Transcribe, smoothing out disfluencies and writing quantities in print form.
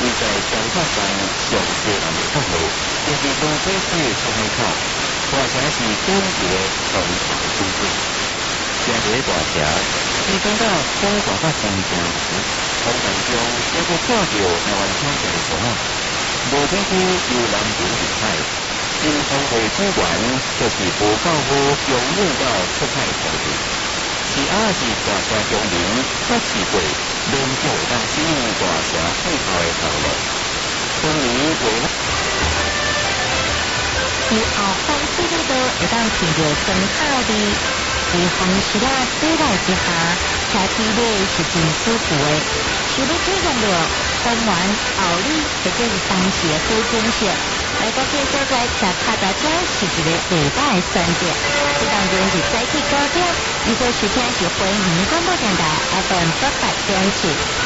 在彰化县上西南的道路，就是东北市出海口，大城是紧急的通行处置。正在大城，已经到中华发生城时，途当中也阁看到台湾海峡的船啊，无天区由南边入海，因风会主管就是无够好容易到出海途地。其二是大城乡民捌试过，连就当使用大城配套的道路，从而为其后方水路道会当闻到酸口味，在风湿啊水来之下，车体内是真舒服的。想要体验到温暖、后里或者是当时的好景色，来到这所在骑脚踏车是一个袂歹的选择。这当然是早起9点，如果收听是欢迎广播电台 FM 88.7。